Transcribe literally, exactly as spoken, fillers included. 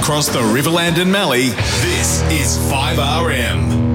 across the Riverland and Mallee, this is five R M.